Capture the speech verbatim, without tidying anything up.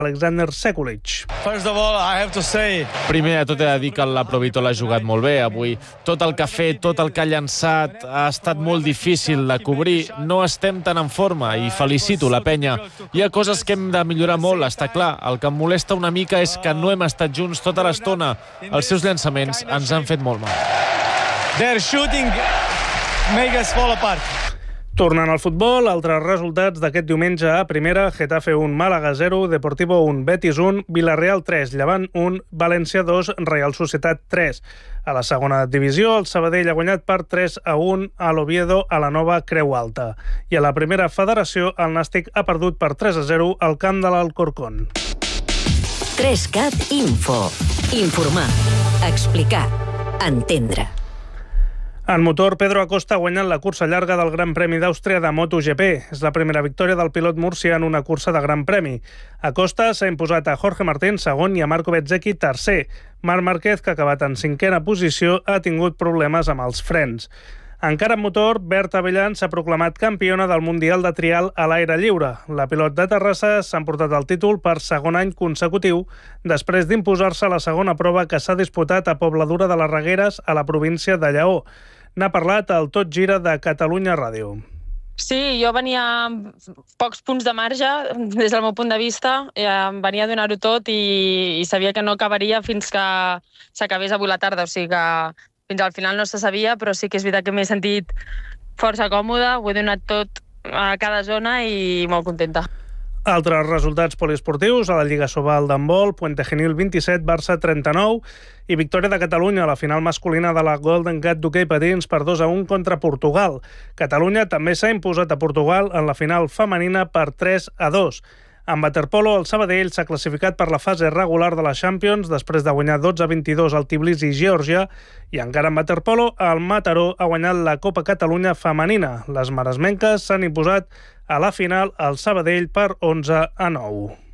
Alexander Sekulic. First of all, I have to say... Primer de tot he de dir que la Provitol ha jugat molt bé avui. Tot el que ha fet, tot el que ha llançat, ha estat molt difícil de cobrir. No estem tan en forma i felicito la penya. Hi ha coses que hem de millorar molt, està clar. El que em molesta una mica és que no hem estat junts tota l'estona. Els seus llançaments ens han fet molt mal. Their shooting make us fall apart. Tornant al futbol, altres resultats d'aquest diumenge a primera: Getafe un, Màlaga zero, Deportivo un, Betis un, Villarreal tres, Llevant un, València dos, Real Societat tres. A la segona divisió, el Sabadell ha guanyat per tres a un a l'Oviedo a la nova Creu Alta. I a la primera federació, el Nàstic ha perdut per tres a zero al camp de l'Alcorcón. tres cat Info. Informar, explicar, entendre. En motor, Pedro Acosta ha guanyat la cursa llarga del Gran Premi d'Àustria de MotoGP. És la primera victòria del pilot murcià en una cursa de Gran Premi. Acosta s'ha imposat a Jorge Martín segon i a Marco Bezzecchi tercer. Marc Márquez, que ha acabat en cinquena posició, ha tingut problemes amb els frens. Encara en motor, Berta Avellán s'ha proclamat campiona del Mundial de Trial a l'aire lliure. La pilot de Terrassa s'ha emportat el títol per segon any consecutiu, després d'imposar-se a la segona prova que s'ha disputat a Pobladura de les Regueres, a la província de Lleó. N'ha parlat el Tot Gira de Catalunya Ràdio. Sí, jo venia amb pocs punts de marge, des del meu punt de vista. Em venia a donar-ho tot i, i sabia que no acabaria fins que s'acabés avui la tarda. O sigui que fins al final no se sabia, però sí que és veritat que m'he sentit força còmoda, ho he donat tot a cada zona i molt contenta. Altres resultats poliesportius: a la Lliga Sobal d'handbol, Puente Genil vint-i-set, Barça trenta-nou, i victòria de Catalunya a la final masculina de la Golden Gat d'hoquei patins per dos a un contra Portugal. Catalunya també s'ha imposat a Portugal en la final femenina per tres a dos. En waterpolo, el Sabadell s'ha classificat per la fase regular de la Champions després de guanyar dotze a vint-i-dos al Tbilisi i Geòrgia, i encara en waterpolo, el Mataró ha guanyat la Copa Catalunya femenina. Les maresmenques s'han imposat a la final al Sabadell per onze a nou.